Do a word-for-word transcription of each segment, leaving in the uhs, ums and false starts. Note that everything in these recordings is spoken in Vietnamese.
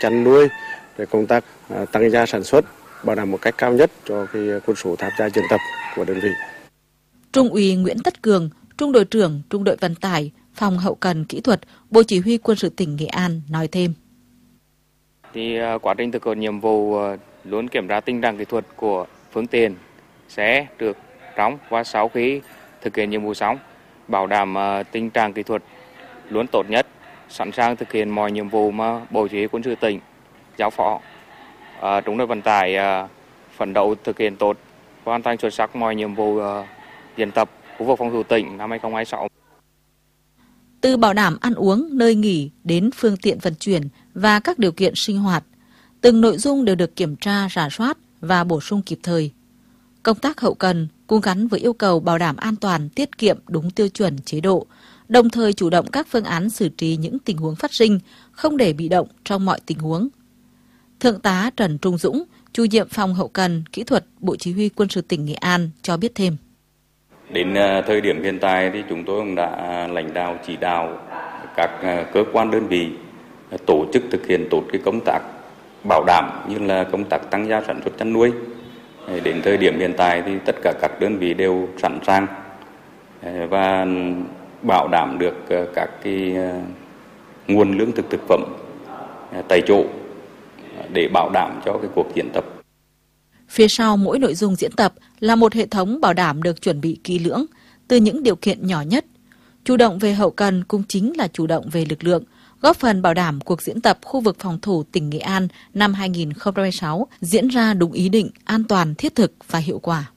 chăn nuôi, để công tác tăng gia sản xuất, bảo đảm một cách cao nhất cho cái quân số tham gia diễn tập của đơn vị. Trung úy Nguyễn Tất Cường, Trung đội trưởng Trung đội vận tải, Phòng hậu cần kỹ thuật, Bộ Chỉ huy Quân sự tỉnh Nghệ An nói thêm. Thì quá trình thực hiện nhiệm vụ luôn kiểm tra tình trạng kỹ thuật của phương tiện, xe được đóng và sau khi thực hiện nhiệm vụ xong, bảo đảm tình trạng kỹ thuật luôn tốt nhất, sẵn sàng thực hiện mọi nhiệm vụ mà Bộ Chỉ huy Quân sự tỉnh giao phó. À, Trung đội vận tải à, phấn đấu thực hiện tốt, hoàn thành xuất sắc mọi nhiệm vụ à, diễn tập khu vực phòng thủ tỉnh năm hai không hai sáu. Từ bảo đảm ăn uống, nơi nghỉ đến phương tiện vận chuyển và các điều kiện sinh hoạt, từng nội dung đều được kiểm tra, rà soát và bổ sung kịp thời. Công tác hậu cần cũng gắn với yêu cầu bảo đảm an toàn, tiết kiệm đúng tiêu chuẩn chế độ, đồng thời chủ động các phương án xử trí những tình huống phát sinh, không để bị động trong mọi tình huống. Thượng tá Trần Trung Dũng, chủ nhiệm phòng hậu cần kỹ thuật Bộ Chỉ huy Quân sự tỉnh Nghệ An cho biết thêm. Đến thời điểm hiện tại thì chúng tôi cũng đã lãnh đạo chỉ đạo các cơ quan đơn vị tổ chức thực hiện tốt cái công tác bảo đảm như là công tác tăng gia sản xuất chăn nuôi. Đến thời điểm hiện tại thì tất cả các đơn vị đều sẵn sàng và bảo đảm được các cái nguồn lương thực thực phẩm tại chỗ để bảo đảm cho cái cuộc diễn tập. Phía sau mỗi nội dung diễn tập là một hệ thống bảo đảm được chuẩn bị kỹ lưỡng, từ những điều kiện nhỏ nhất. Chủ động về hậu cần cũng chính là chủ động về lực lượng, góp phần bảo đảm cuộc diễn tập khu vực phòng thủ tỉnh Nghệ An năm hai không hai sáu diễn ra đúng ý định, an toàn, thiết thực và hiệu quả.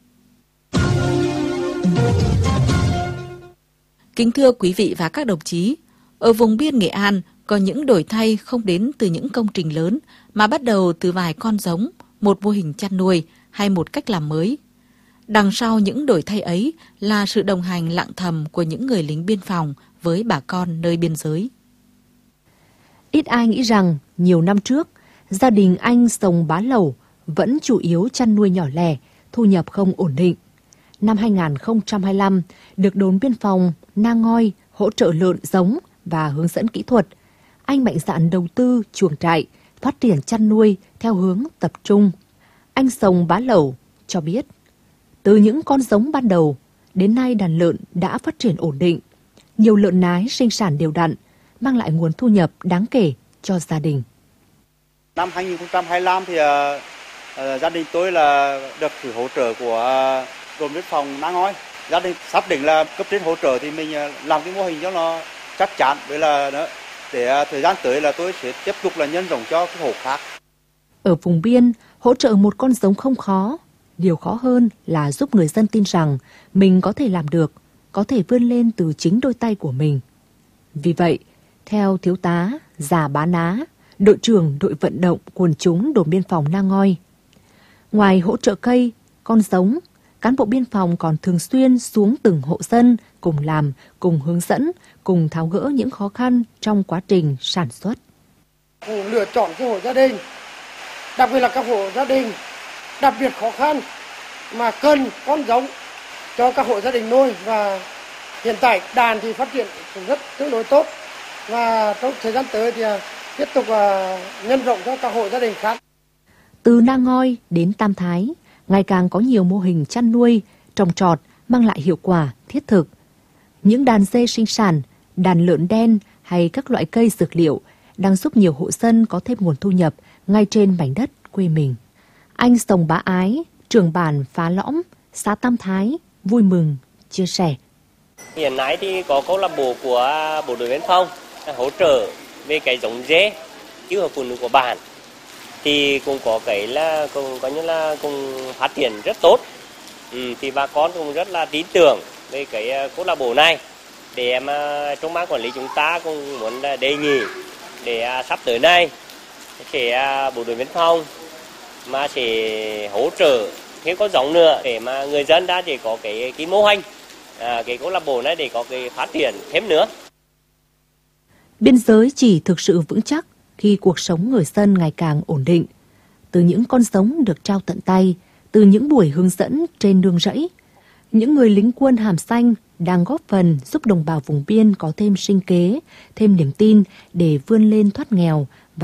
Kính thưa quý vị và các đồng chí, ở vùng biên Nghệ An có những đổi thay không đến từ những công trình lớn mà bắt đầu từ vài con giống, một mô hình chăn nuôi hay một cách làm mới. Đằng sau những đổi thay ấy là sự đồng hành lặng thầm của những người lính biên phòng với bà con nơi biên giới. Ít ai nghĩ rằng nhiều năm trước, gia đình anh Sồng Bá Lẩu vẫn chủ yếu chăn nuôi nhỏ lẻ, thu nhập không ổn định. Năm hai không hai lăm, được đồn biên phòng Na Ngoi hỗ trợ lợn giống và hướng dẫn kỹ thuật, anh mạnh dạn đầu tư chuồng trại, phát triển chăn nuôi theo hướng tập trung. Anh Sồng Bá Lẩu cho biết, từ những con giống ban đầu, đến nay đàn lợn đã phát triển ổn định. Nhiều lợn nái sinh sản đều đặn, mang lại nguồn thu nhập đáng kể cho gia đình. Năm hai không hai lăm thì uh, uh, gia đình tôi là được sự hỗ trợ của uh, đồn biên phòng Na Ngoi. Gia đình xác định là cấp trên hỗ trợ thì mình uh, làm cái mô hình cho nó chắc chắn, với là đó, để uh, thời gian tới là tôi sẽ tiếp tục là nhân rộng cho cái hộ khác. Ở vùng biên, hỗ trợ một con giống không khó. Điều khó hơn là giúp người dân tin rằng mình có thể làm được, có thể vươn lên từ chính đôi tay của mình. Vì vậy, theo Thiếu tá Già Bá Ná, đội trưởng đội vận động quần chúng đồn biên phòng Na Ngoi, ngoài hỗ trợ cây, con giống, cán bộ biên phòng còn thường xuyên xuống từng hộ dân cùng làm, cùng hướng dẫn, cùng tháo gỡ những khó khăn trong quá trình sản xuất. Lựa chọn cái hộ gia đình, đặc biệt là các hộ gia đình đặc biệt khó khăn mà cần con giống cho các hộ gia đình nuôi, và hiện tại đàn thì phát triển rất tương đối tốt, và trong thời gian tới thì tiếp tục nhân rộng cho các hộ gia đình khác. Từ Na Ngoi đến Tam Thái, ngày càng có nhiều mô hình chăn nuôi, trồng trọt mang lại hiệu quả thiết thực. Những đàn dê sinh sản, đàn lợn đen hay các loại cây dược liệu đang giúp nhiều hộ dân có thêm nguồn thu nhập ngay trên mảnh đất quê mình. Anh Sồng Bá Ái, trưởng bản Phá Lõm, xã Tam Thái, vui mừng chia sẻ. Hiện nay thì có câu lạc bộ của bộ đội biên phòng hỗ trợ về cái giống dê, chứ hợp phụ nữ của bản thì cũng có cái là cũng có như là cũng phát triển rất tốt. Ừ, thì bà con cũng rất là tin tưởng về cái câu lạc bộ này, để mà trong ban quản lý chúng ta cũng muốn đề nghị để sắp tới này sẽ bộ đội biên phòng mà sẽ hỗ trợ thêm có giống nữa để mà người dân đã chỉ có cái cái mô hình à, cái câu lạc bộ này để có cái phát triển thêm nữa. Biên giới chỉ thực sự vững chắc khi cuộc sống người dân ngày càng ổn định. Từ những con giống được trao tận tay, từ những buổi hướng dẫn trên nương rẫy, những người lính quân hàm xanh đang góp phần giúp đồng bào vùng biên có thêm sinh kế, thêm niềm tin để vươn lên thoát nghèo